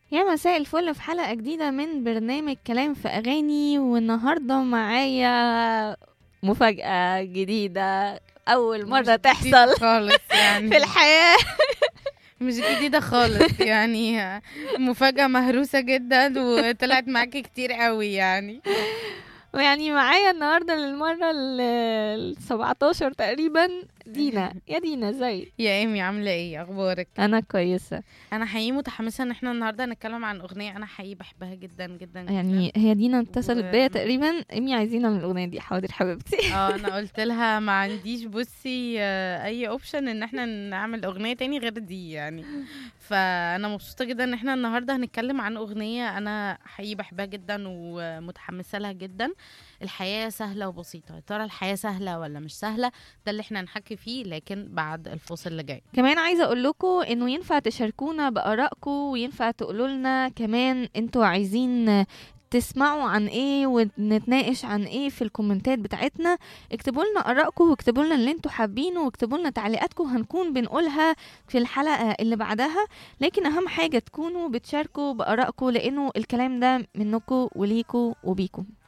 يا مساء الفل في حلقة جديدة من برنامج كلام في أغاني، والنهاردة معايا مفاجأة جديدة أول مش مرة جديدة تحصل خالص في يعني. الحياة. مش جديدة خالص يعني. مفاجأة مهروسة جدا وطلعت معاكي كتير قوي يعني. ويعني معايا النهاردة للمرة 17 تقريبا دينا. يا دينا ازيك؟ يا ايمي، عاملة ايه؟ اخبارك؟ أنا كويسة. انا حقيقي متحمسة ان احنا النهاردة هنتكلم عن اغنية انا حقيقي بحبها جدا جدا جدا. يعني هي دينا اتصلت و بيا تقريبا، إمي عايزينها من الأغنية دي. حاضر حبيبتي. انا قلت لها ما عنديش، بصي، اي اوبشن ان احنا نعمل اغنية تاني غير دي يعني. فانا مبسوطة جدا ان احنا النهاردة هنتكلم عن اغنية انا حقيقي بحبها جدا ومتحمسة لها جدا. الحياة سهلة وبسيطة، يا ترى الحياة سهلة ولا مش سهلة؟ ده اللي احنا هنحكي فيه، لكن بعد الفاصل اللي جاي. كمان عايزة اقول لكم انه ينفع تشاركونا بآرائكم، وينفع تقولوا لنا كمان انتوا عايزين تسمعوا عن ايه ونتناقش عن ايه في الكومنتات بتاعتنا. اكتبوا لنا آرائكم، واكتبوا لنا اللي انتوا حابينه، واكتبوا لنا تعليقاتكم هنكون بنقولها في الحلقة اللي بعدها. لكن اهم حاجة تكونوا بتشاركوا بآرائكم، لانه الكلام ده منكم وليكوا وبيكم.